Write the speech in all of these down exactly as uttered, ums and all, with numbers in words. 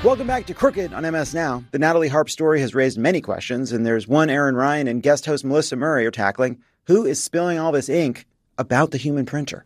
Welcome back to Crooked on M S Now. The Natalie Harp story has raised many questions, and there's one Aaron Ryan and guest host Melissa Murray are tackling. Who is spilling all this ink about the human printer?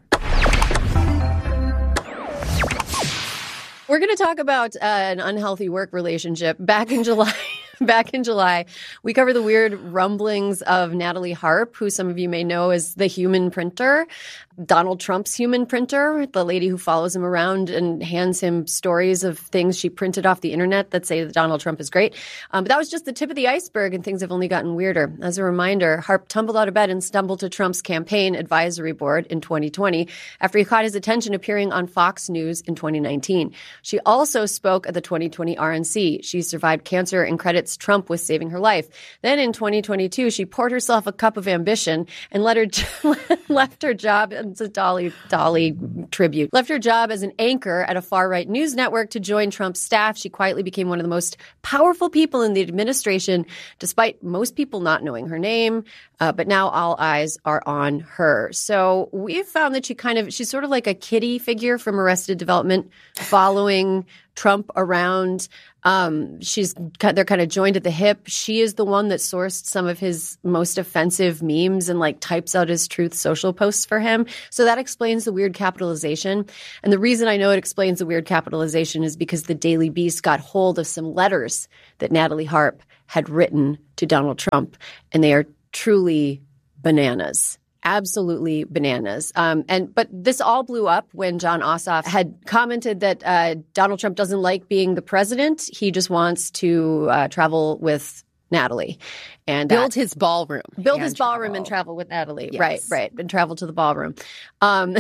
We're going to talk about uh, an unhealthy work relationship. Back in July, back in July, we cover the weird rumblings of Natalie Harp, who some of you may know as the human printer. Donald Trump's human printer, the lady who follows him around and hands him stories of things she printed off the internet that say that Donald Trump is great. Um, but that was just the tip of the iceberg, and things have only gotten weirder. As a reminder, Harp tumbled out of bed and stumbled to Trump's campaign advisory board in twenty twenty after he caught his attention appearing on Fox News in twenty nineteen. She also spoke at the twenty twenty R N C. She survived cancer and credits Trump with saving her life. Then in twenty twenty-two, she poured herself a cup of ambition and let her left her job. It's a Dolly Dolly tribute. Left her job as an anchor at a far-right news network to join Trump's staff. She quietly became one of the most powerful people in the administration, despite most people not knowing her name. Uh, but now all eyes are on her. So we've found that she kind of, she's sort of like a kiddie figure from Arrested Development, following Trump around. Um, she's they're kind of joined at the hip. She is the one that sourced some of his most offensive memes and like types out his Truth Social posts for him. So that explains the weird capitalization. And the reason I know it explains the weird capitalization is because the Daily Beast got hold of some letters that Natalie Harp had written to Donald Trump, and they are truly bananas. Absolutely bananas. Um, and but this all blew up when Jon Ossoff had commented that uh, Donald Trump doesn't like being the president. He just wants to uh, travel with Natalie and build uh, his ballroom, build his travel. ballroom and travel with Natalie. Yes. Right, right, and travel to the ballroom. Um,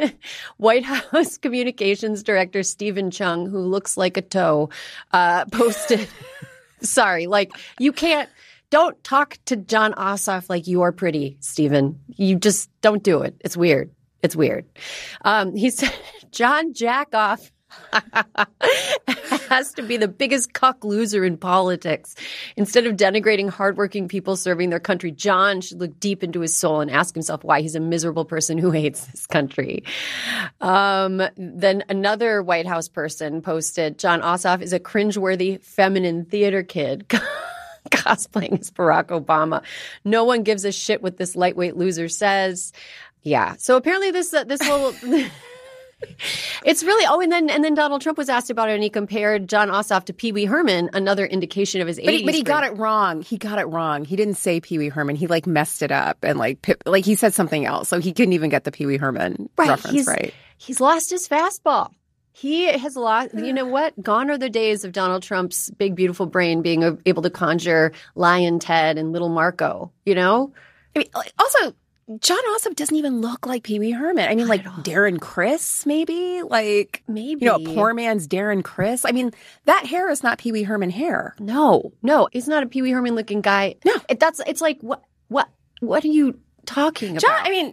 White House Communications Director Stephen Chung, who looks like a toe, uh, posted. Sorry, like you can't. Don't talk to Jon Ossoff like you are pretty, Stephen. You just don't do it. It's weird. It's weird. Um, he said John Jackoff has to be the biggest cuck loser in politics. Instead of denigrating hardworking people serving their country, John should look deep into his soul and ask himself why he's a miserable person who hates this country. Um, then another White House person posted, Jon Ossoff is a cringeworthy feminine theater kid. Cosplaying as Barack Obama. No one gives a shit what this lightweight loser says. Yeah. So apparently this uh, this whole it's really oh and then and then Donald Trump was asked about it, and he compared Jon Ossoff to Pee Wee Herman, another indication of his age. But he, but he got it wrong. He got it wrong. He didn't say Pee Wee Herman. He like messed it up and like like he said something else. So he couldn't even get the Pee Wee Herman right. reference he's, right. He's lost his fastball. He has lost, you know what? Gone are the days of Donald Trump's big, beautiful brain being able to conjure Lion Ted and Little Marco, you know? I mean, also, Jon Ossoff doesn't even look like Pee Wee Herman. I mean, like Darren Criss, maybe? Like, maybe. You know, a poor man's Darren Criss. I mean, that hair is not Pee Wee Herman hair. No, no. He's not a Pee Wee Herman looking guy. No. It, that's, it's like, what, what, what are you talking about? John, I mean,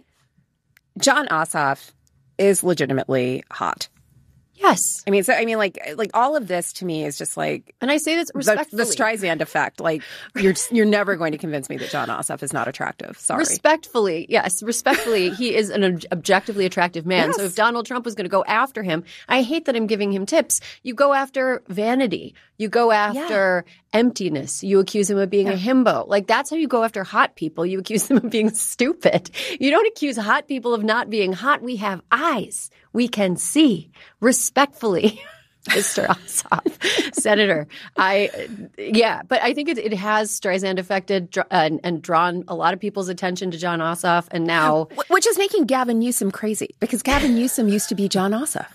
Jon Ossoff is legitimately hot. Yes. I mean, so I mean, like, like all of this to me is just like, and I say this respectfully. The, the Streisand effect. Like, you're you're never going to convince me that Jon Ossoff is not attractive. Sorry. Respectfully, yes, respectfully, he is an ob- objectively attractive man. Yes. So if Donald Trump was going to go after him, I hate that I'm giving him tips. You go after vanity. You go after yeah. emptiness. You accuse him of being yeah. a himbo. Like, that's how you go after hot people. You accuse them of being stupid. You don't accuse hot people of not being hot. We have eyes. We can see. Respectfully, Mister Ossoff, Senator. I, yeah, but I think it, it has Streisand affected dr- and, and drawn a lot of people's attention to Jon Ossoff, and now, which is making Gavin Newsom crazy because Gavin Newsom used to be Jon Ossoff.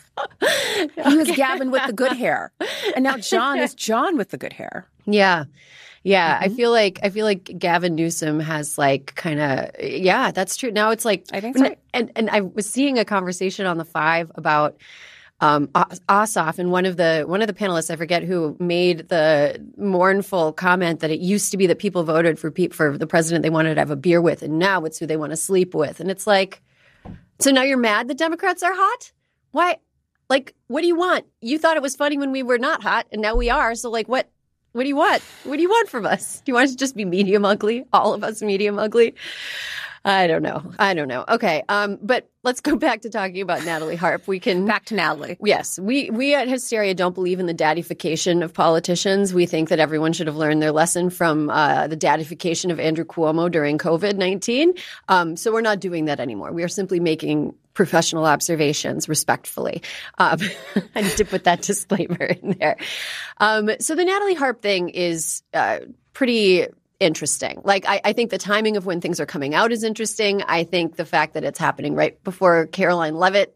He was Gavin with the good hair, and now John is John with the good hair. Yeah. Yeah, mm-hmm. I feel like I feel like Gavin Newsom has like kind of yeah, that's true. Now it's like I think so. And and I was seeing a conversation on the Five about um, Ossoff, and one of the one of the panelists, I forget who, made the mournful comment that it used to be that people voted for pe- for the president they wanted to have a beer with, and now it's who they want to sleep with. And it's like, so now you're mad the Democrats are hot? Why? Like, what do you want? You thought it was funny when we were not hot, and now we are. So like, what? What do you want? What do you want from us? Do you want us to just be medium ugly? All of us medium ugly? I don't know. I don't know. Okay. Um, but let's go back to talking about Natalie Harp. We can back to Natalie. Yes. We we at Hysteria don't believe in the daddification of politicians. We think that everyone should have learned their lesson from uh, the daddification of Andrew Cuomo during COVID nineteen. Um, so we're not doing that anymore. We are simply making professional observations respectfully. Um, I need to put that disclaimer in there. Um, so the Natalie Harp thing is uh, pretty interesting. Like, I, I think the timing of when things are coming out is interesting. I think the fact that it's happening right before Caroline Leavitt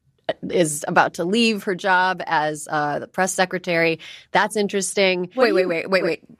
is about to leave her job as uh, the press secretary, that's interesting. Wait, wait, wait, wait, wait.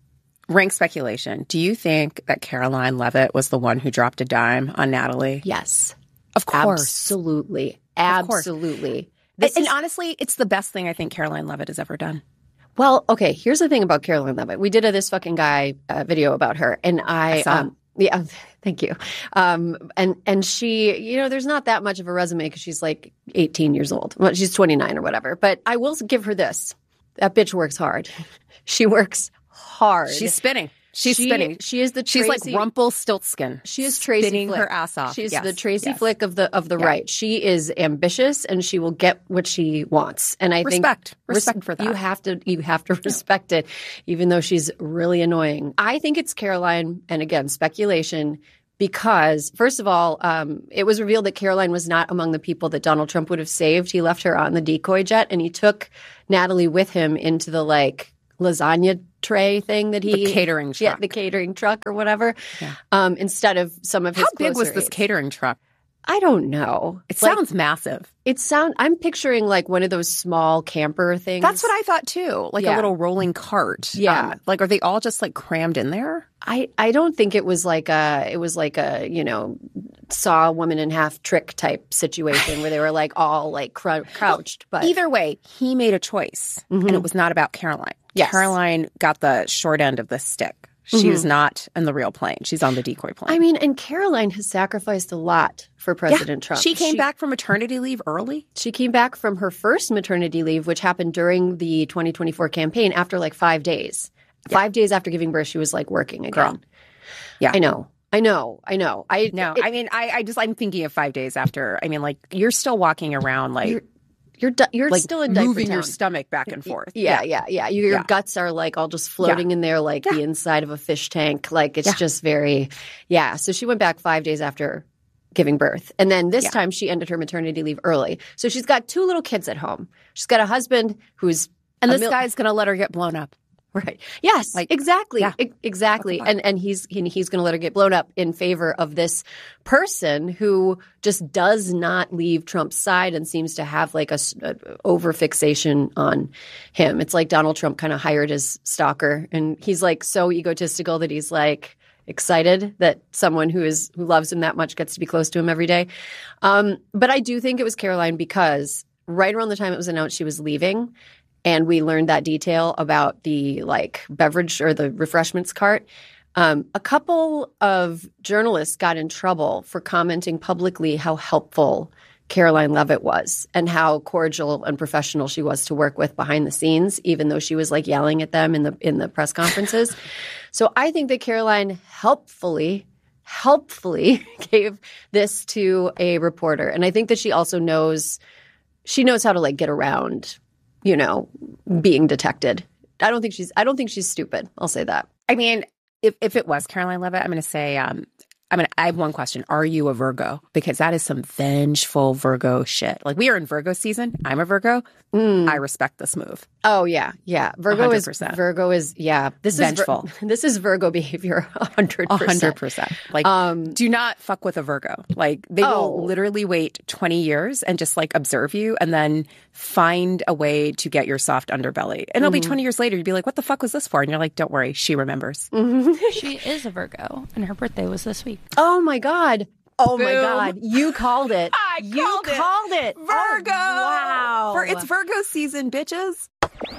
Rank speculation. Do you think that Caroline Leavitt was the one who dropped a dime on Natalie? Yes. Of course. Absolutely. Of course. Absolutely. And, and honestly, it's the best thing I think Caroline Leavitt has ever done. Well, okay, here's the thing about Caroline Leavitt. We did a This Fucking Guy uh, video about her, and I, I saw. um, yeah, thank you. Um, and and she, you know, there's not that much of a resume because she's like eighteen years old. Well, she's twenty-nine or whatever. But I will give her this: that bitch works hard. She works hard. She's spinning. She's she, spinning. She is the Tracy, She's like Rumpelstiltskin. She is Tracy spinning Flick. her ass off. She's yes. the Tracy yes. Flick of the of the yeah. right. She is ambitious and she will get what she wants. And I respect. think respect res- for that. You have to you have to respect it, even though she's really annoying. I think it's Caroline, and again, speculation. Because, first of all, um, it was revealed that Caroline was not among the people that Donald Trump would have saved. He left her on the decoy jet, and he took Natalie with him into the like lasagna tray thing that he the catering truck. Yeah, the catering truck or whatever. Yeah. Um, instead of some of his How big was closer this aides. catering truck? I don't know. It Like, sounds massive. It sound. I'm picturing like one of those small camper things. That's what I thought too. Like Yeah. a little rolling cart. Yeah. Um, like, are they all just like crammed in there? I, I don't think it was like a it was like a you know saw a woman in half trick type situation where they were like all like crou- crouched. But Either way, he made a choice, Mhm. and it was not about Caroline. Yes. Caroline got the short end of the stick. She Mhm. was not in the real plane. She's on the decoy plane. I mean, and Caroline has sacrificed a lot for President Trump. She came back from maternity leave early. She came back from her first maternity leave, which happened during the twenty twenty-four campaign after like five days. Yeah. Five days after giving birth, she was like working again. Girl. Yeah. I know. I know. I know. I No, it- I mean, I, I just, I'm thinking of five days after. I mean, like, you're still walking around, like, You're- You're di- you're like still in diaper moving town. your stomach back and forth. Yeah, yeah, yeah. Your, your Yeah. guts are like all just floating in there like Yeah. the inside of a fish tank. Like it's Yeah. just very, yeah. So she went back five days after giving birth. And then this Yeah. time she ended her maternity leave early. So she's got two little kids at home. She's got a husband who's And a this mil- guy's going to let her get blown up. Right. Yes. Like, exactly. yeah. E- exactly. What the fuck? And and he's he, he's going to let her get blown up in favor of this person who just does not leave Trump's side and seems to have like a, s- a over fixation on him. It's like Donald Trump kind of hired his stalker, and he's like so egotistical that he's like excited that someone who is who loves him that much gets to be close to him every day. Um, but I do think it was Caroline because right around the time it was announced she was leaving. And we learned that detail about the like beverage or the refreshments cart. Um, a couple of journalists got in trouble for commenting publicly how helpful Caroline Leavitt was and how cordial and professional she was to work with behind the scenes, even though she was like yelling at them in the in the press conferences. So I think that Caroline helpfully, helpfully gave this to a reporter, and I think that she also knows she knows how to like get around, you know, being detected. I don't think she's I don't think she's stupid. I'll say that. I mean, if, if it was Caroline Leavitt, I'm going to say, um, I'm going to, I have one question. Are you a Virgo? Because that is some vengeful Virgo shit. Like, we are in Virgo season. I'm a Virgo. Mm. I respect this move. Oh yeah, yeah. Virgo one hundred is percent. Virgo is yeah. This Vengeful. is Vir- this is Virgo behavior. A hundred A percent. hundred percent. Like, Um, do not fuck with a Virgo. Like, they Oh. will literally wait twenty years and just like observe you and then find a way to get your soft underbelly. And it'll be twenty years later. You'd be like, what the fuck was this for? And you're like, don't worry. She remembers. She is a Virgo, and her birthday was this week. Oh my god. Oh my Boom. god. You called it. I you called it. called it. Virgo. Oh, wow. For, it's Virgo season, bitches.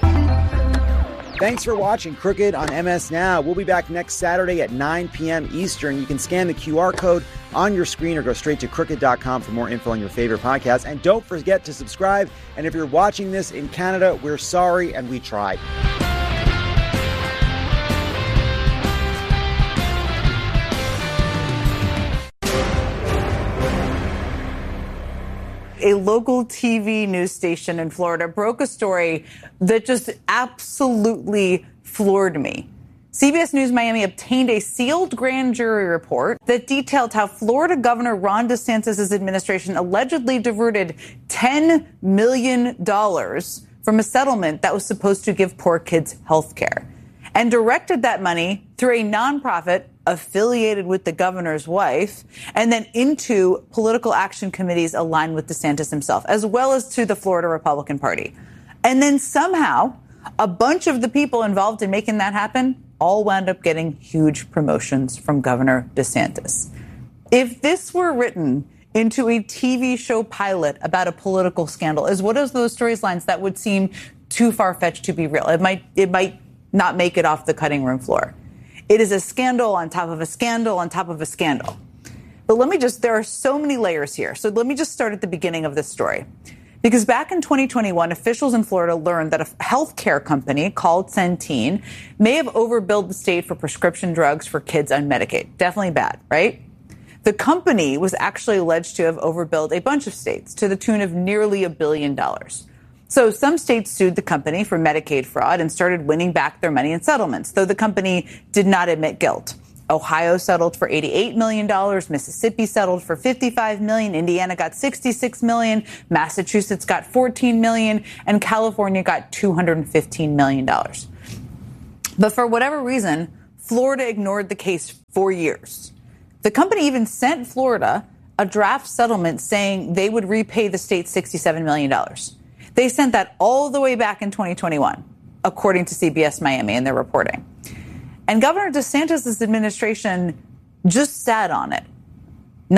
Thanks for watching Crooked on M S Now. We'll be back next Saturday at nine p.m. Eastern. You can scan the Q R code on your screen or go straight to crooked dot com for more info on your favorite podcast. And don't forget to subscribe. And if you're watching this in Canada, we're sorry and we tried. A local T V news station in Florida broke a story that just absolutely floored me. C B S News Miami obtained a sealed grand jury report that detailed how Florida Governor Ron DeSantis' administration allegedly diverted ten million dollars from a settlement that was supposed to give poor kids health care and directed that money through a nonprofit affiliated with the governor's wife and then into political action committees aligned with DeSantis himself, as well as to the Florida Republican Party. And then somehow a bunch of the people involved in making that happen all wound up getting huge promotions from Governor DeSantis. If this were written into a T V show pilot about a political scandal, is one of those storylines that would seem too far-fetched to be real. It might, it might not make it off the cutting room floor. It is a scandal on top of a scandal on top of a scandal. But let me just, there are so many layers here. So let me just start at the beginning of this story. Because back in twenty twenty-one, officials in Florida learned that a healthcare company called Centene may have overbilled the state for prescription drugs for kids on Medicaid. Definitely bad, right? The company was actually alleged to have overbilled a bunch of states to the tune of nearly a billion dollars. So some states sued the company for Medicaid fraud and started winning back their money in settlements, though the company did not admit guilt. Ohio settled for eighty-eight million dollars. Mississippi settled for fifty-five million dollars. Indiana got sixty-six million dollars. Massachusetts got fourteen million dollars. And California got two hundred fifteen million dollars. But for whatever reason, Florida ignored the case for years. The company even sent Florida a draft settlement saying they would repay the state sixty-seven million dollars. They sent that all the way back in twenty twenty-one, according to C B S Miami in their reporting. And Governor DeSantis' administration just sat on it